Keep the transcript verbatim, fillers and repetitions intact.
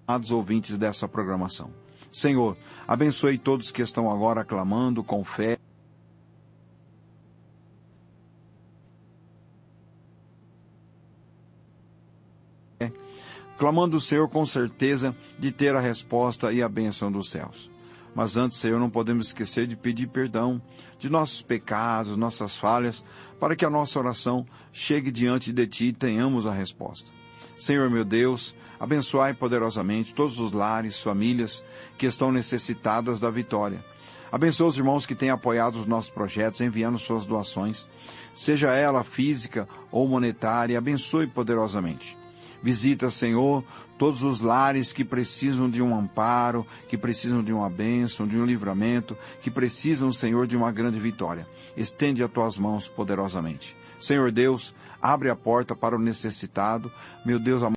amados ouvintes dessa programação. Senhor, abençoe todos que estão agora clamando com fé, clamando o Senhor com certeza de ter a resposta e a bênção dos céus. Mas antes, Senhor, não podemos esquecer de pedir perdão de nossos pecados, nossas falhas, para que a nossa oração chegue diante de Ti e tenhamos a resposta. Senhor meu Deus, abençoai poderosamente todos os lares, famílias que estão necessitadas da vitória. Abençoa os irmãos que têm apoiado os nossos projetos, enviando suas doações, seja ela física ou monetária, abençoe poderosamente. Visita, Senhor, todos os lares que precisam de um amparo, que precisam de uma bênção, de um livramento, que precisam, Senhor, de uma grande vitória. Estende as Tuas mãos poderosamente. Senhor Deus, abre a porta para o necessitado. Meu Deus amado,